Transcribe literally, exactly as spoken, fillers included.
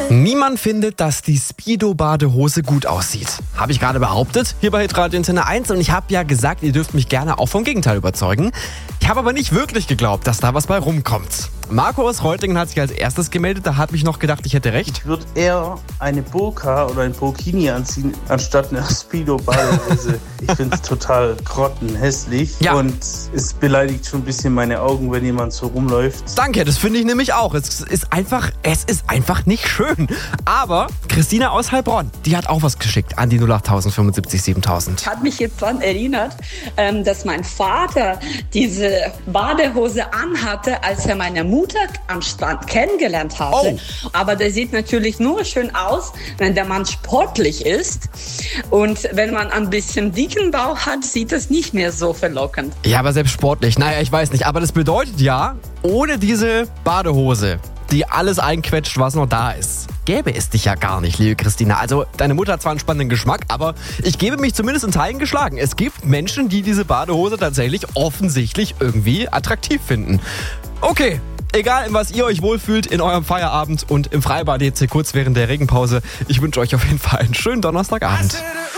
Niemand findet, dass die Speedo-Badehose gut aussieht. Habe ich gerade behauptet, hier bei Hitradio Antenne eins. Und ich habe ja gesagt, ihr dürft mich gerne auch vom Gegenteil überzeugen. Ich habe aber nicht wirklich geglaubt, dass da was bei rumkommt. Marco aus Reutlingen hat sich als erstes gemeldet. Da habe ich noch gedacht, ich hätte recht. Ich würde eher eine Burka oder ein Burkini anziehen, anstatt eine Speedo-Badehose. Ich finde es total grottenhässlich. Ja. Und es beleidigt schon ein bisschen meine Augen, wenn jemand so rumläuft. Danke, das finde ich nämlich auch. Es ist einfach, es ist einfach nicht schön. Aber Christina aus Heilbronn, die hat auch was geschickt an die null acht fünfundsiebzig siebentausend. Ich habe mich jetzt daran erinnert, dass mein Vater diese Badehose anhatte, als er meine Mutter am Strand kennengelernt hatte. Oh. Aber der sieht natürlich nur schön aus, wenn der Mann sportlich ist. Und wenn man ein bisschen dicken Bauch hat, sieht das nicht mehr so verlockend. Ja, aber selbst sportlich, naja, ich weiß nicht. Aber das bedeutet ja, ohne diese Badehose, die alles einquetscht, was noch da ist, gäbe es dich ja gar nicht, liebe Christina. Also, deine Mutter hat zwar einen spannenden Geschmack, aber ich gebe mich zumindest in Teilen geschlagen. Es gibt Menschen, die diese Badehose tatsächlich offensichtlich irgendwie attraktiv finden. Okay. Egal, in was ihr euch wohlfühlt, in eurem Feierabend und im Freibad jetzt hier kurz während der Regenpause. Ich wünsche euch auf jeden Fall einen schönen Donnerstagabend.